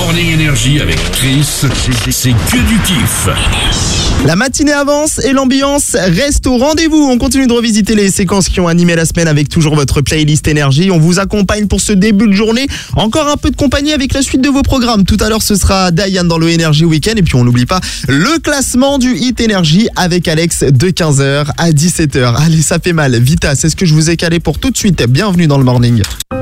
Morning Énergie avec Chris, c'est que du kiff. La matinée avance et l'ambiance reste au rendez-vous. On continue de revisiter les séquences qui ont animé la semaine avec toujours votre playlist énergie. On vous accompagne pour ce début de journée. Encore un peu de compagnie avec la suite de vos programmes. Tout à l'heure, ce sera Diane dans le Énergie Week-end. Et puis, on n'oublie pas le classement du Hit Énergie avec Alex de 15h à 17h. Allez, ça fait mal. Vita, c'est ce que je vous ai calé pour tout de suite. Bienvenue dans le Morning.